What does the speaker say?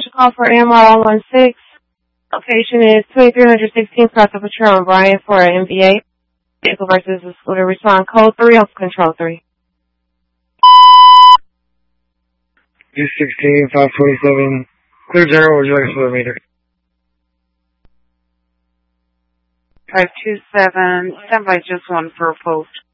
your call for AMR 116. Location is 2316 South of Patrol on Bryant for an MVA. Vehicle versus the scooter. Respond code 3 on control 3. 216, 527. Clear general, would you like a slow meter? 527, stand by just one for a post.